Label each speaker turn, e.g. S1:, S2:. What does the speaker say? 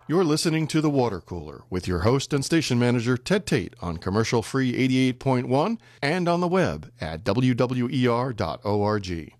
S1: You're listening to The Water Cooler with your host and station manager, Ted Tate, on Commercial Free 88.1 and on the web at wwer.org.